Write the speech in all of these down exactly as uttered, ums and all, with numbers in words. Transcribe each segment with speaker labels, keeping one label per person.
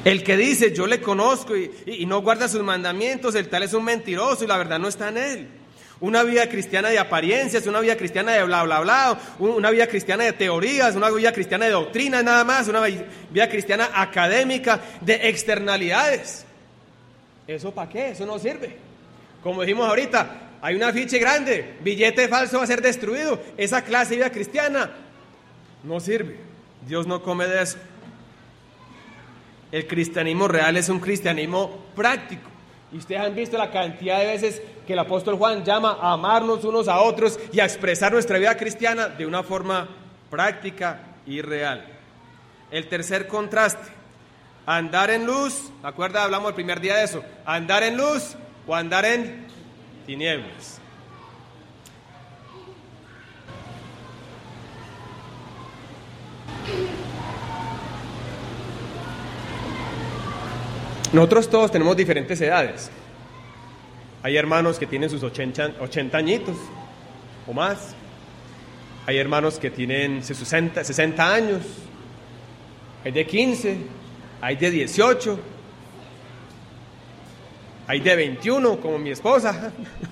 Speaker 1: El que dice yo le conozco y, y, y no guarda sus mandamientos, el tal es un mentiroso y la verdad no está en él. Una vida cristiana de apariencias, una vida cristiana de bla bla bla, una vida cristiana de teorías, una vida cristiana de doctrinas nada más, una vida cristiana académica de externalidades. ¿Eso para qué? Eso no sirve. Como dijimos ahorita, hay un afiche grande, billete falso va a ser destruido. Esa clase de vida cristiana no sirve. Dios no come de eso. El cristianismo real es un cristianismo práctico. Y ustedes han visto la cantidad de veces que el apóstol Juan llama a amarnos unos a otros y a expresar nuestra vida cristiana de una forma práctica y real. El tercer contraste, andar en luz, ¿te acuerdas? Hablamos el primer día de eso, andar en luz o andar en tinieblas. Nosotros todos tenemos diferentes edades. Hay hermanos que tienen sus ochenta, ochenta añitos o más. Hay hermanos que tienen sesenta, sesenta años. Hay de quince, hay de dieciocho, hay de veintiuno, como mi esposa.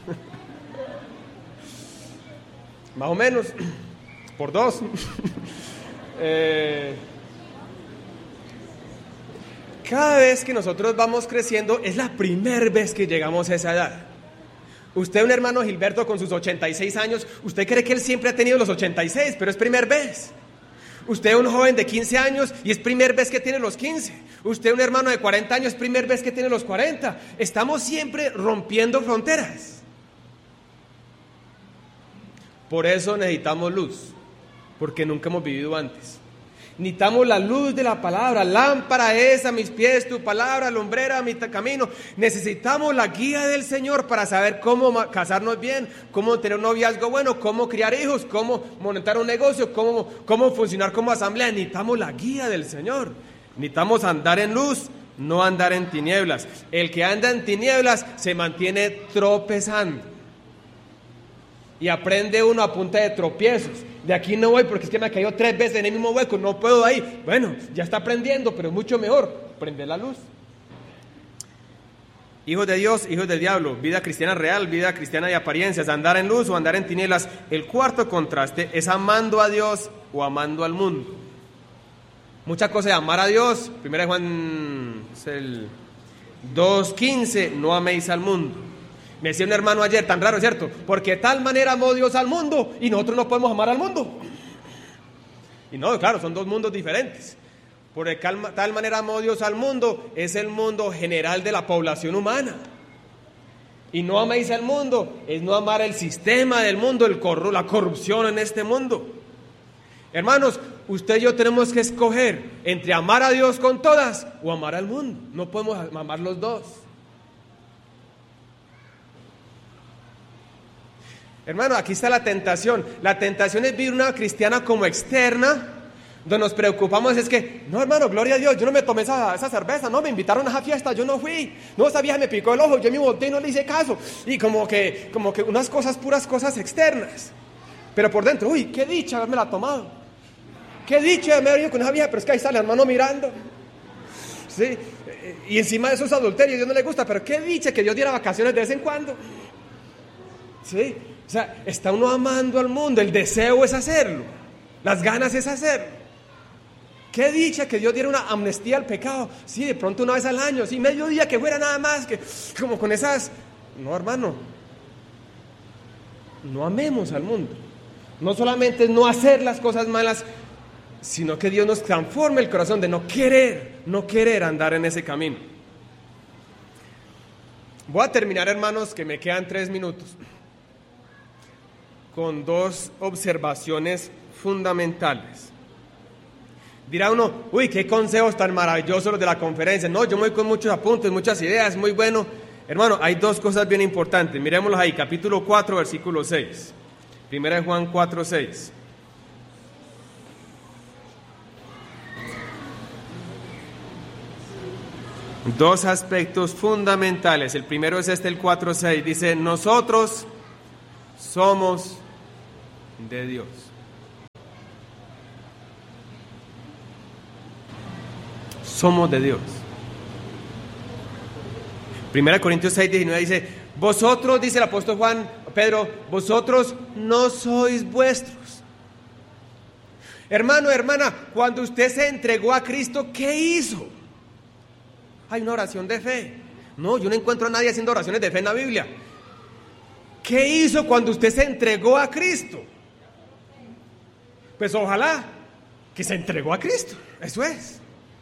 Speaker 1: Más o menos, por dos. eh... Cada vez que nosotros vamos creciendo, es la primera vez que llegamos a esa edad. Usted, un hermano Gilberto con sus ochenta y seis años, usted cree que él siempre ha tenido los ochenta y seis, pero es primera vez. Usted, un joven de quince años, y es primera vez que tiene los quince. Usted, un hermano de cuarenta años, es primera vez que tiene los cuarenta. Estamos siempre rompiendo fronteras. Por eso necesitamos luz, porque nunca hemos vivido antes. Necesitamos la luz de la palabra, lámpara es a mis pies tu palabra, lumbrera a mi camino. Necesitamos la guía del Señor para saber cómo casarnos bien, cómo tener un noviazgo bueno, cómo criar hijos, cómo montar un negocio, cómo, cómo funcionar como asamblea. Necesitamos la guía del Señor. Necesitamos andar en luz, no andar en tinieblas. El que anda en tinieblas se mantiene tropezando. Y aprende uno a punta de tropiezos. De aquí no voy porque es que me cayó tres veces en el mismo hueco, no puedo ahí. Bueno, ya está aprendiendo, pero es mucho mejor prender la luz. Hijos de Dios, hijos del diablo, vida cristiana real, vida cristiana de apariencias, andar en luz o andar en tinieblas. El cuarto contraste es amando a Dios o amando al mundo. Mucha cosa de amar a Dios. Primera de Juan es el dos quince, no améis al mundo. Me decía un hermano ayer, tan raro, ¿cierto? Porque de tal manera amó Dios al mundo y nosotros no podemos amar al mundo. Y no, claro, son dos mundos diferentes. Por de tal manera amó Dios al mundo, es el mundo general de la población humana. Y no améis al mundo, es no amar el sistema del mundo, el corru- la corrupción en este mundo. Hermanos, usted y yo tenemos que escoger entre amar a Dios con todas o amar al mundo. No podemos amar los dos. Hermano, aquí está la tentación. La tentación es vivir una vida cristiana como externa, donde nos preocupamos es que, no hermano, gloria a Dios, yo no me tomé esa, esa cerveza, no, me invitaron a esa fiesta, yo no fui, no, esa vieja me picó el ojo, yo me volteé y no le hice caso, y como que, como que unas cosas, puras cosas externas, pero por dentro, uy, qué dicha haberme la tomado, qué dicha haberme ido con esa vieja, pero es que ahí está el hermano mirando, sí, y encima de esos adulterios, a Dios no le gusta, pero qué dicha que Dios diera vacaciones de vez en cuando, sí. O sea, está uno amando al mundo, el deseo es hacerlo, las ganas es hacerlo. Qué dicha que Dios diera una amnistía al pecado, sí, de pronto una vez al año, sí, medio día que fuera nada más, que como con esas, no hermano, no amemos al mundo, no solamente es no hacer las cosas malas, sino que Dios nos transforme el corazón de no querer, no querer andar en ese camino. Voy a terminar, hermanos, que me quedan tres minutos. Con dos observaciones fundamentales. Dirá uno, uy, qué consejos tan maravillosos los de la conferencia. No, yo me voy con muchos apuntes, muchas ideas, muy bueno. Hermano, hay dos cosas bien importantes. Miremoslos ahí, capítulo cuatro, versículo seis. Primera de Juan cuatro, seis. Dos aspectos fundamentales. El primero es este, el cuatro, seis. Dice, nosotros somos de Dios. Somos de Dios. Primera Corintios seis, diecinueve dice, vosotros, dice el apóstol Juan, Pedro, vosotros no sois vuestros. Hermano, hermana, cuando usted se entregó a Cristo, ¿qué hizo? Hay una oración de fe. No, yo no encuentro a nadie haciendo oraciones de fe en la Biblia. ¿Qué hizo cuando usted se entregó a Cristo? Pues ojalá que se entregó a Cristo, eso es.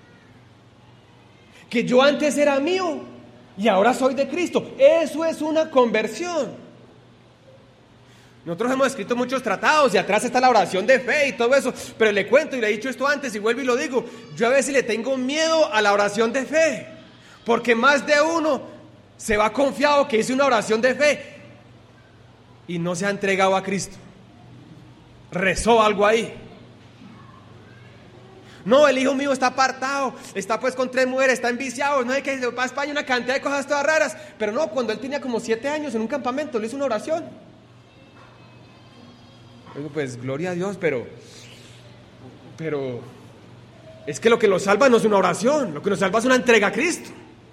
Speaker 1: Que yo antes era mío y ahora soy de Cristo, eso es una conversión. Nosotros hemos escrito muchos tratados y atrás está la oración de fe y todo eso, pero le cuento y le he dicho esto antes y vuelvo y lo digo, yo a veces le tengo miedo a la oración de fe, porque más de uno se va confiado que hizo una oración de fe y no se ha entregado a Cristo, rezó algo ahí. No, el hijo mío está apartado, está pues con tres mujeres, está enviciado, no hay que ir a España, una cantidad de cosas todas raras, pero no, cuando él tenía como siete años en un campamento, le hizo una oración. Digo, pues gloria a Dios, pero, pero, es que lo que lo salva no es una oración, lo que nos salva es una entrega a Cristo.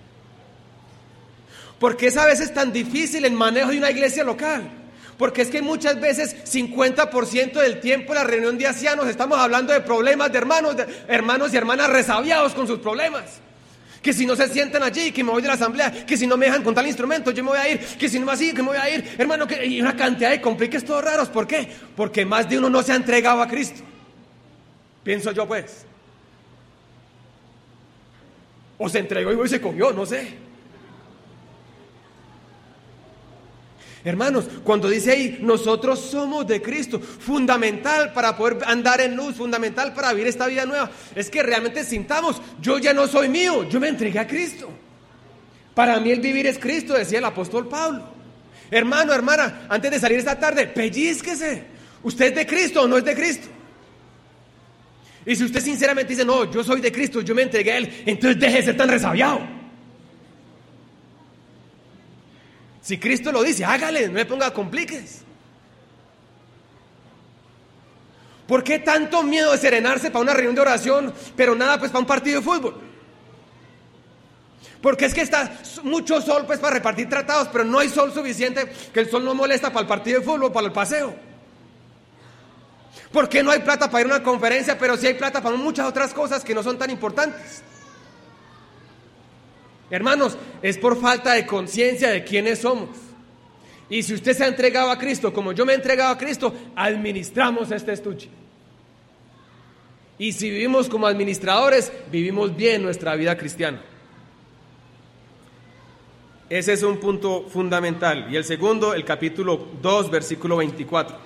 Speaker 1: Porque es a veces tan difícil el manejo de una iglesia local. Porque es que muchas veces cincuenta por ciento del tiempo en la reunión de ancianos estamos hablando de problemas de hermanos, de hermanos y hermanas resabiados con sus problemas. Que si no se sientan allí, que me voy de la asamblea, que si no me dejan contar el instrumento, yo me voy a ir, que si no me así, que me voy a ir, hermano, que, y una cantidad de compliques todos raros. ¿Por qué? Porque más de uno no se ha entregado a Cristo. Pienso yo pues. O se entregó y se comió, no sé. Hermanos, cuando dice ahí, nosotros somos de Cristo, fundamental para poder andar en luz, fundamental para vivir esta vida nueva, es que realmente sintamos, yo ya no soy mío, yo me entregué a Cristo. Para mí el vivir es Cristo, decía el apóstol Pablo. Hermano, hermana, antes de salir esta tarde, pellízquese, ¿usted es de Cristo o no es de Cristo? Y si usted sinceramente dice, no, yo soy de Cristo, yo me entregué a Él, entonces deje de ser tan resabiado. Si Cristo lo dice, hágale, no le ponga compliques. ¿Por qué tanto miedo de serenarse para una reunión de oración, pero nada pues para un partido de fútbol? Porque es que está mucho sol pues para repartir tratados, pero no hay sol suficiente, que el sol no molesta para el partido de fútbol, para el paseo. ¿Por qué no hay plata para ir a una conferencia, pero sí hay plata para muchas otras cosas que no son tan importantes? Hermanos, es por falta de conciencia de quiénes somos. Y si usted se ha entregado a Cristo, como yo me he entregado a Cristo, administramos este estuche. Y si vivimos como administradores, vivimos bien nuestra vida cristiana. Ese es un punto fundamental. Y el segundo, el capítulo dos, versículo veinticuatro.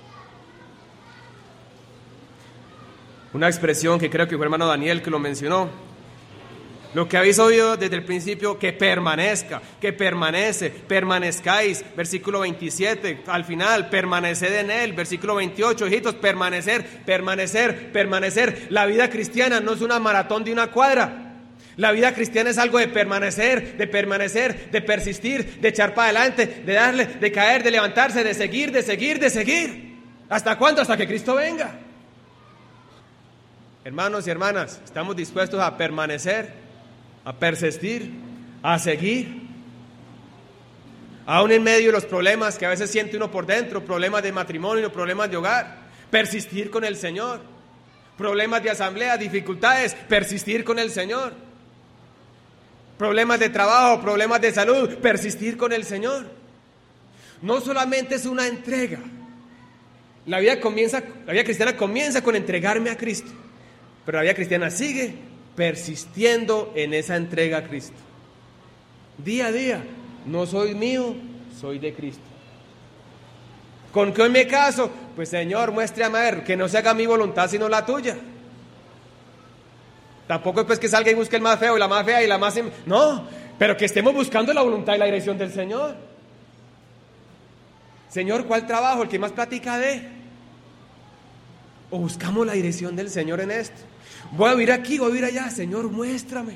Speaker 1: Una expresión que creo que fue el hermano Daniel que lo mencionó. Lo que habéis oído desde el principio, que permanezca, que permanece, permanezcáis, versículo veintisiete, al final, permaneced en Él, versículo veintiocho, hijitos, permanecer, permanecer, permanecer. La vida cristiana no es una maratón de una cuadra. La vida cristiana es algo de permanecer, de permanecer, de persistir, de echar para adelante, de darle, de caer, de levantarse, de seguir, de seguir, de seguir. ¿Hasta cuándo? Hasta que Cristo venga. Hermanos y hermanas, ¿estamos dispuestos a permanecer? A persistir, a seguir, aún en medio de los problemas que a veces siente uno por dentro, problemas de matrimonio, problemas de hogar, persistir con el Señor, problemas de asamblea, dificultades, persistir con el Señor, problemas de trabajo, problemas de salud, persistir con el Señor. No solamente es una entrega, la vida comienza, la vida cristiana comienza con entregarme a Cristo, pero la vida cristiana sigue persistiendo en esa entrega a Cristo. Día a día, no soy mío, soy de Cristo. ¿Con qué hoy me caso? Pues Señor, muéstrame a ver, que no se haga mi voluntad sino la tuya. Tampoco es pues que salga y busque el más feo y la más fea y la más... No, pero que estemos buscando la voluntad y la dirección del Señor. Señor, ¿cuál trabajo? El que más platica de. O buscamos la dirección del Señor en esto. Voy a vivir aquí, voy a vivir allá. Señor, muéstrame.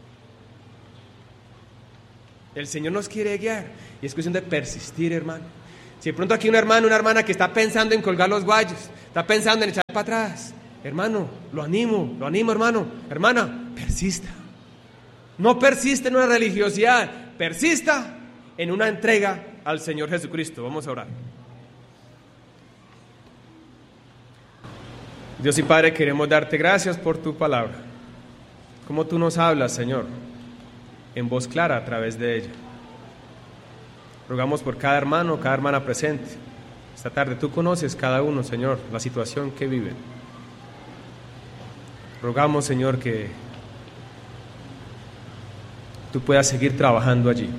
Speaker 1: El Señor nos quiere guiar. Y es cuestión de persistir, hermano. Si de pronto aquí un hermano, una hermana que está pensando en colgar los guayos, está pensando en echar para atrás, hermano, lo animo, lo animo, hermano. Hermana, persista. No persiste en una religiosidad, persista en una entrega al Señor Jesucristo. Vamos a orar. Dios y Padre, queremos darte gracias por tu palabra. Como tú nos hablas, Señor, en voz clara a través de ella. Rogamos por cada hermano, cada hermana presente. Esta tarde tú conoces cada uno, Señor, la situación que viven. Rogamos, Señor, que tú puedas seguir trabajando allí.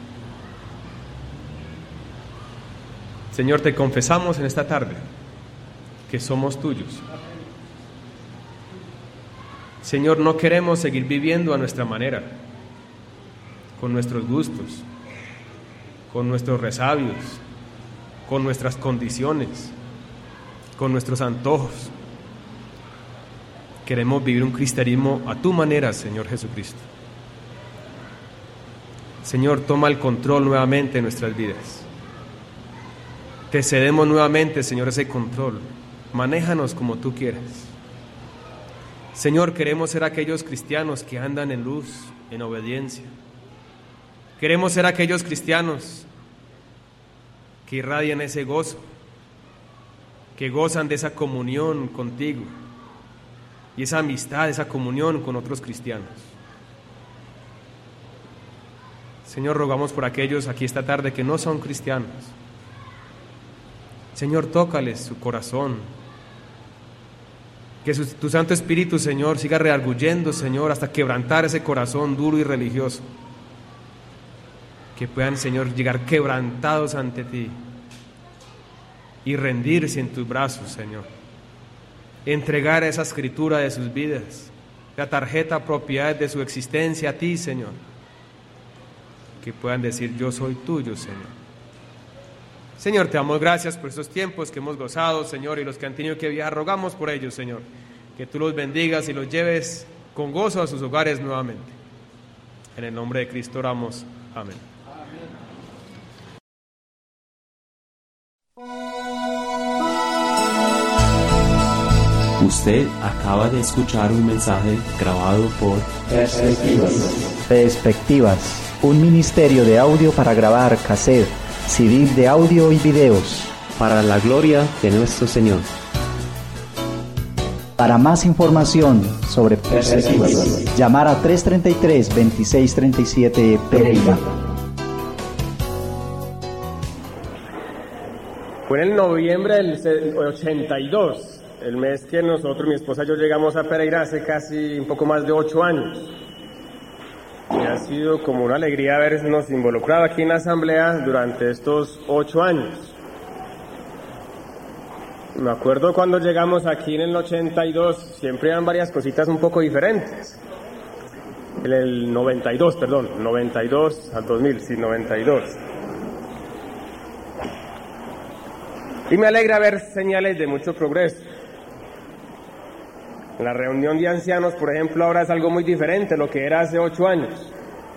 Speaker 1: Señor, te confesamos en esta tarde que somos tuyos. Señor, no queremos seguir viviendo a nuestra manera, con nuestros gustos, con nuestros resabios, con nuestras condiciones, con nuestros antojos. Queremos vivir un cristianismo a tu manera, Señor Jesucristo. Señor, toma el control nuevamente de nuestras vidas. Te cedemos nuevamente, Señor, ese control. Manéjanos como tú quieras. Señor, queremos ser aquellos cristianos que andan en luz, en obediencia. Queremos ser aquellos cristianos que irradian ese gozo, que gozan de esa comunión contigo y esa amistad, esa comunión con otros cristianos. Señor, rogamos por aquellos aquí esta tarde que no son cristianos. Señor, tócales su corazón. Que su, tu Santo Espíritu, Señor, siga redarguyendo, Señor, hasta quebrantar ese corazón duro y religioso. Que puedan, Señor, llegar quebrantados ante ti y rendirse en tus brazos, Señor. Entregar esa escritura de sus vidas, la tarjeta propiedad de su existencia a ti, Señor. Que puedan decir, yo soy tuyo, Señor. Señor, te damos gracias por estos tiempos que hemos gozado, Señor, y los que han tenido que viajar, rogamos por ellos, Señor, que tú los bendigas y los lleves con gozo a sus hogares nuevamente. En el nombre de Cristo oramos. Amén.
Speaker 2: Usted acaba de escuchar un mensaje grabado por
Speaker 3: Perspectivas. Perspectivas, un ministerio de audio para grabar cassette, C D de audio y videos.
Speaker 2: para la gloria de nuestro Señor.
Speaker 3: Para más información sobre Perspectivas, llamar a tres treinta y tres, veintiséis treinta y siete Pereira.
Speaker 1: Fue en el noviembre del ochenta y dos, el mes que nosotros, mi esposa y yo llegamos a Pereira hace casi un poco más de ocho años. Y ha sido como una alegría habernos involucrado aquí en la asamblea durante estos ocho años. Me acuerdo cuando llegamos aquí en el ochenta y dos, siempre eran varias cositas un poco diferentes. En el noventa y dos, perdón, noventa y dos al dos mil, sí, noventa y dos. Y me alegra ver señales de mucho progreso. La reunión de ancianos, por ejemplo, ahora es algo muy diferente a lo que era hace ocho años.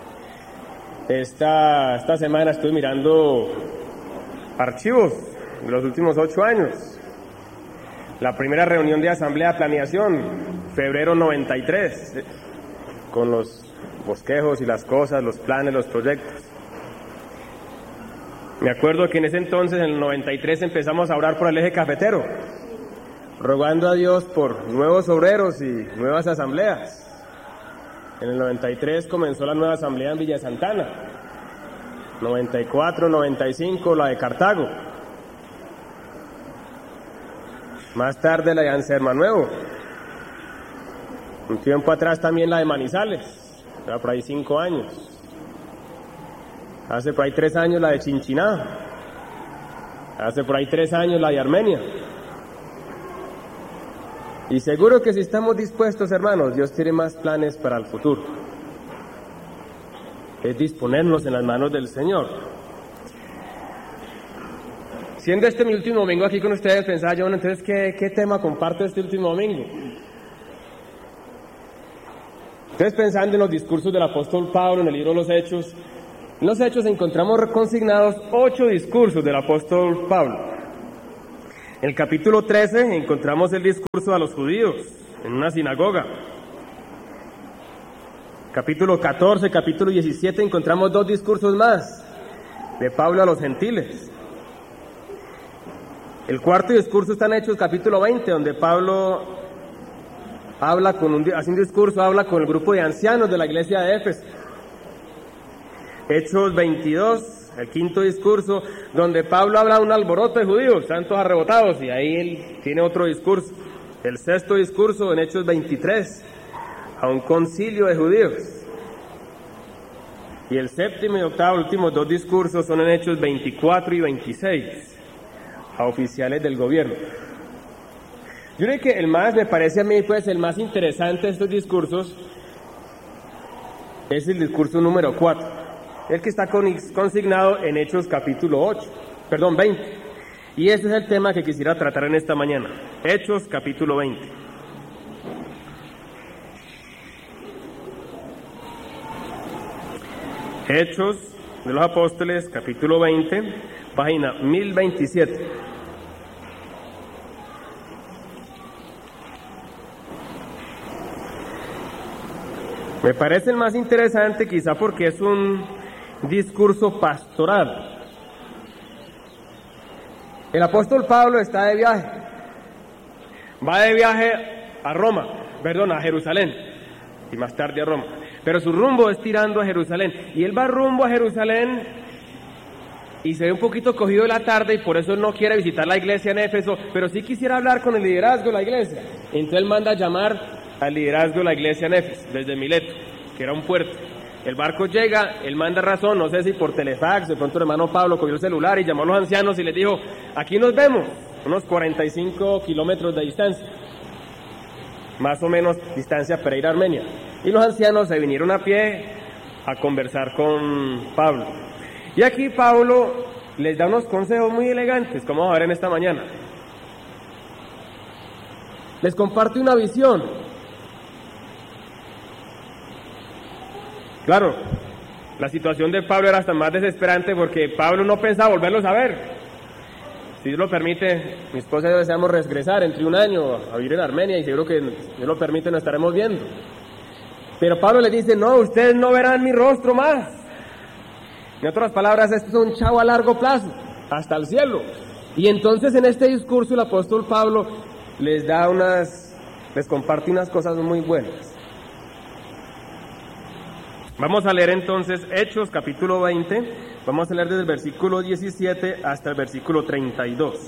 Speaker 1: Esta, esta semana estuve mirando archivos de los últimos ocho años. La primera reunión de asamblea de planeación, febrero noventa y tres, con los bosquejos y las cosas, los planes, los proyectos. Me acuerdo que en ese entonces, en el noventa y tres, empezamos a orar por el eje cafetero, rogando a Dios por nuevos obreros y nuevas asambleas. En el noventa y tres comenzó la nueva asamblea en Villa Santana, noventa y cuatro, noventa y cinco la de Cartago, más tarde la de Anserma Nuevo, un tiempo atrás también la de Manizales, ya por ahí cinco años, hace por ahí tres años la de Chinchiná, hace por ahí tres años la de Armenia. Y seguro que si estamos dispuestos, hermanos, Dios tiene más planes para el futuro. Es disponernos en las manos del Señor. Siendo este mi último domingo aquí con ustedes, pensaba yo, bueno, entonces, ¿qué, qué tema comparto este último domingo? Entonces, pensando en los discursos del apóstol Pablo en el libro de los Hechos, en los Hechos encontramos consignados ocho discursos del apóstol Pablo. En el capítulo trece encontramos el discurso a los judíos en una sinagoga. capítulo catorce, capítulo diecisiete, encontramos dos discursos más de Pablo a los gentiles. El cuarto discurso está en Hechos capítulo veinte, donde Pablo habla con un, hace un discurso, habla con el grupo de ancianos de la iglesia de Éfeso. Hechos veintidós, el quinto discurso, donde Pablo habla de un alboroto de judíos, están todos arrebotados, y ahí él tiene otro discurso. El sexto discurso en Hechos veintitrés, a un concilio de judíos. Y el séptimo y octavo, últimos dos discursos son en Hechos veinticuatro y veintiséis, a oficiales del gobierno. Yo creo que el más, me parece a mí, pues el más interesante de estos discursos es el discurso número cuatro, el que está consignado en Hechos capítulo ocho, perdón, veinte. Y ese es el tema que quisiera tratar en esta mañana. Hechos capítulo veinte. Hechos de los Apóstoles capítulo veinte, página mil veintisiete. Me parece el más interesante quizá porque es un discurso pastoral. El apóstol Pablo está de viaje, va de viaje a Roma, perdón, a Jerusalén, y más tarde a Roma, pero su rumbo es tirando a Jerusalén, y él va rumbo a Jerusalén, y se ve un poquito cogido de la tarde, y por eso él no quiere visitar la iglesia en Éfeso, pero sí quisiera hablar con el liderazgo de la iglesia. Entonces él manda a llamar al liderazgo de la iglesia en Éfeso, desde Mileto, que era un puerto. El barco llega, él manda razón, no sé si por telefax, de pronto el hermano Pablo cogió el celular y llamó a los ancianos y les dijo, aquí nos vemos, unos cuarenta y cinco kilómetros de distancia, más o menos distancia para ir a Armenia. Y los ancianos se vinieron a pie a conversar con Pablo. Y aquí Pablo les da unos consejos muy elegantes, como vamos a ver en esta mañana. Les comparte una visión. Claro, la situación de Pablo era hasta más desesperante porque Pablo no pensaba volverlos a ver. Si Dios lo permite, mi esposa y yo deseamos regresar entre un año a vivir en Armenia y seguro que Dios lo permite, nos estaremos viendo. Pero Pablo les dice, no, ustedes no verán mi rostro más. En otras palabras, esto es un chavo a largo plazo, hasta el cielo. Y entonces en este discurso el apóstol Pablo les da unas, les comparte unas cosas muy buenas. Vamos a leer entonces Hechos capítulo veinte, vamos a leer desde el versículo diecisiete hasta el versículo treinta y dos.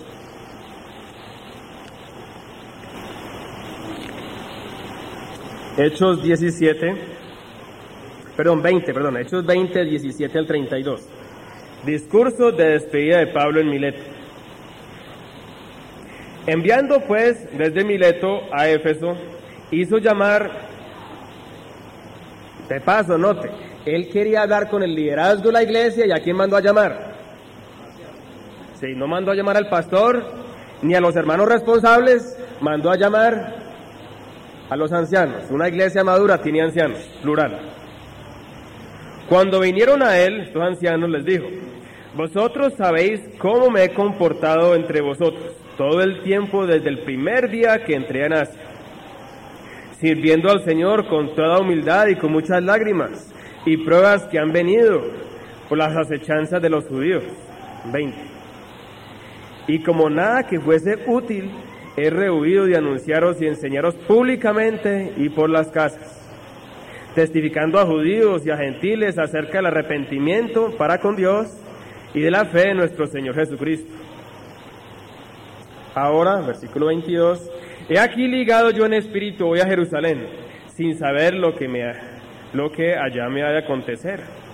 Speaker 1: Hechos diecisiete, perdón, veinte, perdón, Hechos veinte, diecisiete al treinta y dos. Discurso de despedida de Pablo en Mileto. Enviando pues desde Mileto a Éfeso, hizo llamar. De paso, note, él quería hablar con el liderazgo de la iglesia, ¿y a quién mandó a llamar? Sí, no mandó a llamar al pastor, ni a los hermanos responsables, mandó a llamar a los ancianos. Una iglesia madura tiene ancianos, plural. Cuando vinieron a él, estos ancianos les dijo, vosotros sabéis cómo me he comportado entre vosotros todo el tiempo desde el primer día que entré en Asia, sirviendo al Señor con toda humildad y con muchas lágrimas y pruebas que han venido por las acechanzas de los judíos. veinte. Y como nada que fuese útil, he rehuido de anunciaros y enseñaros públicamente y por las casas, testificando a judíos y a gentiles acerca del arrepentimiento para con Dios y de la fe en nuestro Señor Jesucristo. Ahora, versículo veintidós, he aquí ligado yo en espíritu voy a Jerusalén, sin saber lo que, me, lo que allá me ha de acontecer.